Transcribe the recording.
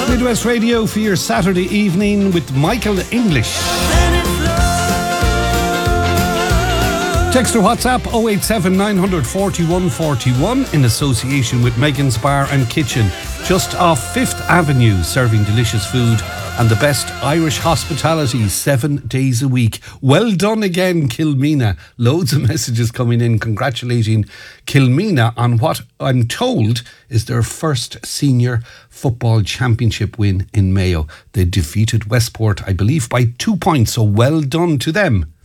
Midwest Radio for your Saturday evening with Michael English. Text or WhatsApp 087 941 41 in association with Megan's Bar and Kitchen, just off 5th Avenue, serving delicious food and the best Irish hospitality 7 days a week. Well done again, Kilmina. Loads of messages coming in congratulating Kilmina on what I'm told is their first senior football championship win in Mayo. They defeated Westport, I believe, by 2 points, so well done to them.